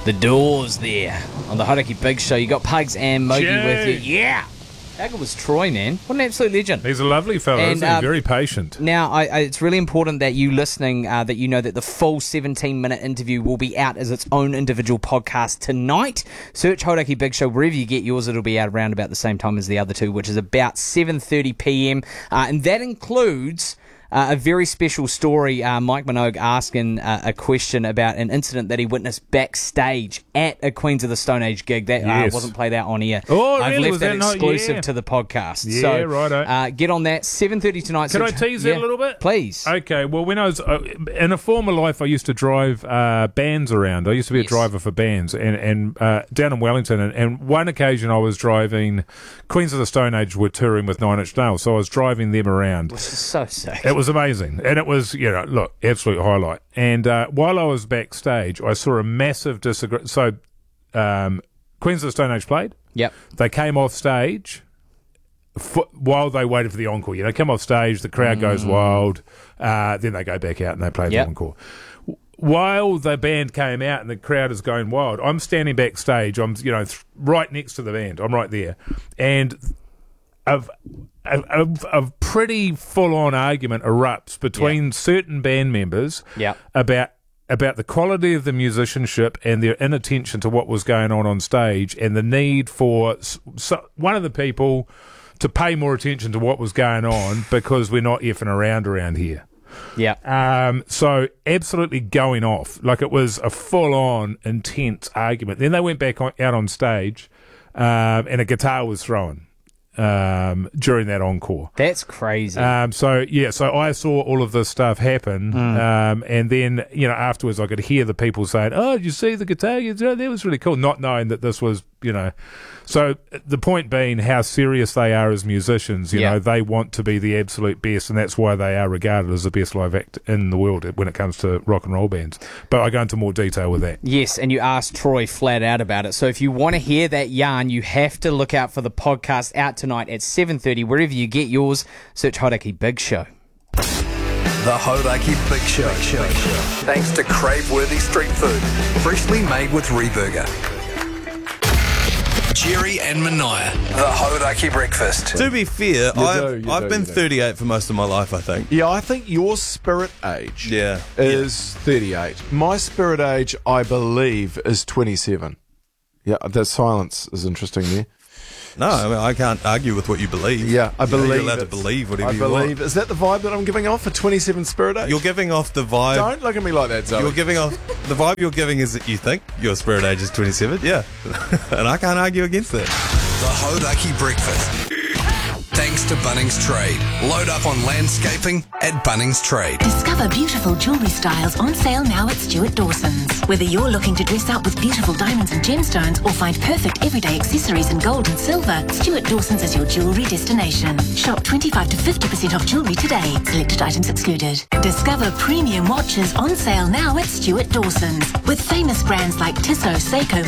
The Doors there on the Hodaki Big Show. You got Pugs and Mogi with you. Yeah! How good was Troy, man? What an absolute legend. He's a lovely fellow, isn't he? Very patient. Now, it's really important that you listening, that you know that the full 17-minute interview will be out as its own individual podcast tonight. Search Hodaki Big Show wherever you get yours. It'll be out around about the same time as the other two, which is about 7:30 p.m. And that includes... a very special story, Mike Minogue asking a question about an incident that he witnessed backstage at a Queens of the Stone Age gig. That wasn't played out on air. Oh, I've really? left that exclusive to the podcast. Yeah, so, righto. Get on that, 7:30 tonight. Can I tease that a little bit? Please. Okay, well, when I was in a former life, I used to drive bands around. I used to be a driver for bands and down in Wellington. And one occasion I was driving, Queens of the Stone Age were touring with Nine Inch Nails, so I was driving them around. Which is so sick. It was amazing. And it was, look, absolute highlight. And while I was backstage, I saw a massive disagreement. So Queens of the Stone Age played. Yep. They came off stage while they waited for the encore. Come off stage, the crowd goes wild. Then they go back out and they play the encore. While the band came out and the crowd is going wild, I'm standing backstage. I'm, right next to the band. I'm right there. And a pretty full-on argument erupts between certain band members about the quality of the musicianship and their inattention to what was going on stage, and the need for one of the people to pay more attention to what was going on because we're not effing around here. Yeah. So absolutely going off. Like, it was a full-on intense argument. Then they went back out on stage, and a guitar was thrown during that encore. That's crazy. So I saw all of this stuff happen, and then afterwards I could hear the people saying, "Oh, did you see the guitar? That was really cool," not knowing that this was So the point being, how serious they are as musicians. They want to be the absolute best, and that's why they are regarded as the best live act in the world when it comes to rock and roll bands. But I go into more detail with that. Yes, and you asked Troy flat out about it. So if you want to hear that yarn, you have to look out for the podcast out tonight at 7:30, wherever you get yours. Search Hodaki Big Show. The Hodaki Big Show. Thanks to crave-worthy street food, freshly made with Reburger. Jerry and Mania, the Hodaki Breakfast. To be fair, I've been 38 for most of my life, I think. Yeah, I think your spirit age is 38. My spirit age, I believe, is 27. Yeah, that silence is interesting there. No, I can't argue with what you believe. Yeah, I believe. You're allowed to believe whatever you want. Is that the vibe that I'm giving off for 27 spirit age? You're giving off the vibe. Don't look at me like that, Zoe. You're giving off the vibe you're giving is that you think your spirit age is 27. Yeah, and I can't argue against that. The Hodaki Breakfast. Thanks to Bunnings Trade. Load up on landscaping at Bunnings Trade. Discover beautiful jewellery styles on sale now at Stuart Dawson's. Whether you're looking to dress up with beautiful diamonds and gemstones or find perfect everyday accessories in gold and silver, Stuart Dawson's is your jewellery destination. Shop 25 to 50% off jewellery today. Selected items excluded. Discover premium watches on sale now at Stuart Dawson's. With famous brands like Tissot, Seiko,